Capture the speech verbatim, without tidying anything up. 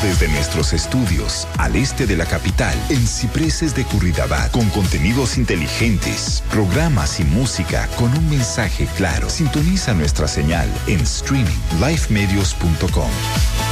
desde nuestros estudios al este de la capital, en Cipreses de Curridabat, con contenidos inteligentes, programas y música con un mensaje claro. Sintoniza nuestra señal en streaming live medios punto com.